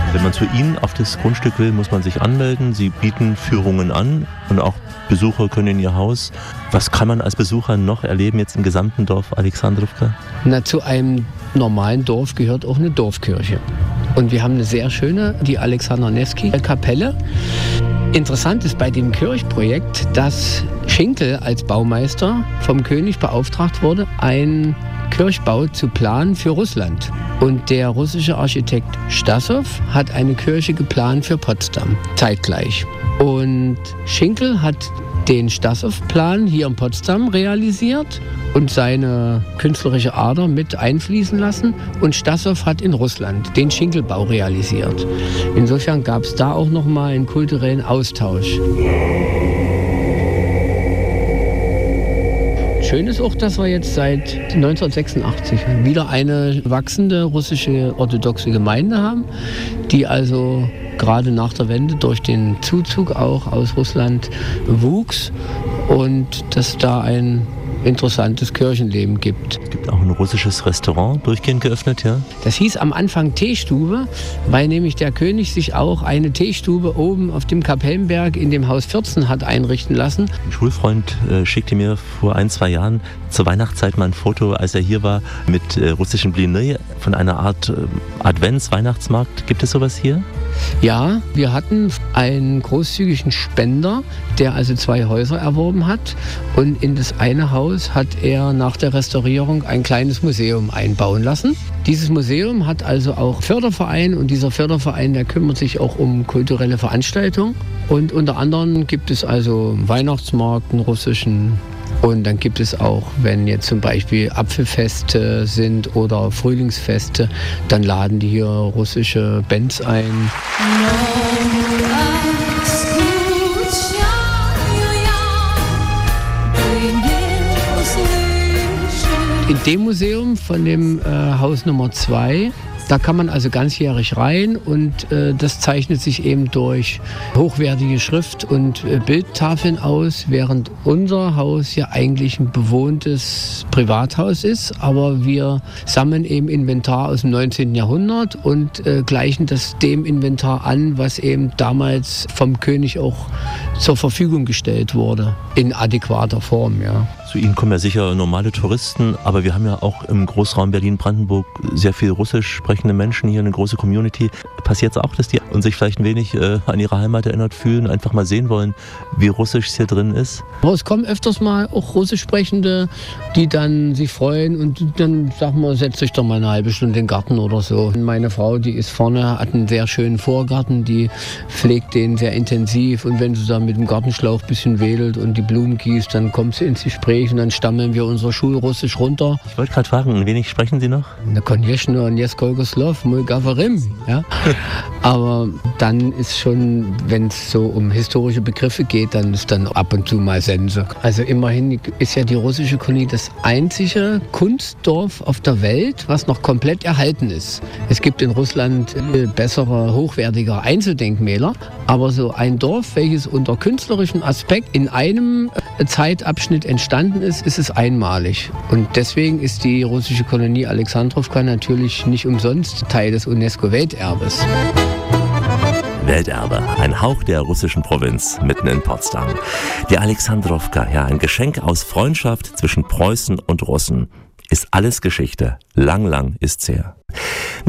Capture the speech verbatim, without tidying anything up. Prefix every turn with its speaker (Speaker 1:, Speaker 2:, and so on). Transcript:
Speaker 1: Wenn man zu Ihnen auf das Grundstück will, muss man sich anmelden. Sie bieten Führungen an und auch Besucher können in Ihr Haus. Was kann man als Besucher noch erleben jetzt im gesamten Dorf Alexandrowka?
Speaker 2: Na, zu einem normalen Dorf gehört auch eine Dorfkirche. Und wir haben eine sehr schöne, die Alexander Nevsky-Kapelle. Interessant ist bei dem Kirchprojekt, dass Schinkel als Baumeister vom König beauftragt wurde, einen Kirchbau zu planen für Russland. Und der russische Architekt Stassow hat eine Kirche geplant für Potsdam, zeitgleich. Und Schinkel hat den Stassow-Plan hier in Potsdam realisiert und seine künstlerische Ader mit einfließen lassen. Und Stassow hat in Russland den Schinkelbau realisiert. Insofern gab es da auch nochmal einen kulturellen Austausch. Schön ist auch, dass wir jetzt seit neunzehnhundertsechsundachtzig wieder eine wachsende russische orthodoxe Gemeinde haben, die also gerade nach der Wende durch den Zuzug auch aus Russland wuchs und dass da ein interessantes Kirchenleben gibt.
Speaker 1: Es gibt auch ein russisches Restaurant, durchgehend geöffnet, ja?
Speaker 2: Das hieß am Anfang Teestube, weil nämlich der König sich auch eine Teestube oben auf dem Kapellenberg in dem Haus vierzehn hat einrichten lassen.
Speaker 1: Ein Schulfreund äh, schickte mir vor ein, zwei Jahren zur Weihnachtszeit mal ein Foto, als er hier war, mit äh, russischen Bliny von einer Art äh, Advents-Weihnachtsmarkt. Gibt es sowas hier?
Speaker 2: Ja, wir hatten einen großzügigen Spender, der also zwei Häuser erworben hat. Und in das eine Haus hat er nach der Restaurierung ein kleines Museum einbauen lassen. Dieses Museum hat also auch Förderverein und dieser Förderverein, der kümmert sich auch um kulturelle Veranstaltungen. Und unter anderem gibt es also einen Weihnachtsmarkt, einen russischen. Und dann gibt es auch, wenn jetzt zum Beispiel Apfelfeste sind oder Frühlingsfeste, dann laden die hier russische Bands ein. In dem Museum von dem äh, Haus Nummer zwei, da kann man also ganzjährig rein und äh, das zeichnet sich eben durch hochwertige Schrift und äh, Bildtafeln aus, während unser Haus ja eigentlich ein bewohntes Privathaus ist, aber wir sammeln eben Inventar aus dem neunzehnten Jahrhundert und äh, gleichen das dem Inventar an, was eben damals vom König auch zur Verfügung gestellt wurde, in adäquater Form, ja.
Speaker 1: Zu Ihnen kommen ja sicher normale Touristen, aber wir haben ja auch im Großraum Berlin-Brandenburg sehr viel russisch sprechende Menschen hier, eine große Community. Passiert es auch, dass die und sich vielleicht ein wenig äh, an ihre Heimat erinnert fühlen, einfach mal sehen wollen, wie russisch es hier drin ist?
Speaker 2: Aber es kommen öfters mal auch russisch Sprechende, die dann sich freuen und dann sagen wir, setzt euch doch mal eine halbe Stunde in den Garten oder so. Meine Frau, die ist vorne, hat einen sehr schönen Vorgarten, die pflegt den sehr intensiv und wenn sie da mit dem Gartenschlauch ein bisschen wedelt und die Blumen gießt, dann kommt sie ins Gespräch und dann stammeln wir unser Schulrussisch runter.
Speaker 1: Ich wollte gerade fragen, ein wenig sprechen Sie noch?
Speaker 2: Na, Konjeschno und Jeskolgoslov, moj gavarim, ja. Aber dann ist schon, wenn es so um historische Begriffe geht, dann ist dann ab und zu mal Sense. Also immerhin ist ja die russische Kolonie das einzige Kunstdorf auf der Welt, was noch komplett erhalten ist. Es gibt in Russland bessere, hochwertige Einzeldenkmäler, aber so ein Dorf, welches unter künstlerischem Aspekt in einem Zeitabschnitt entstanden ist, ist es einmalig. Und deswegen ist die russische Kolonie Alexandrowka natürlich nicht umsonst Teil des UNESCO-Welterbes.
Speaker 1: Welterbe, ein Hauch der russischen Provinz mitten in Potsdam. Die Alexandrowka, ja, ein Geschenk aus Freundschaft zwischen Preußen und Russen. Ist alles Geschichte. Lang, lang ist's her.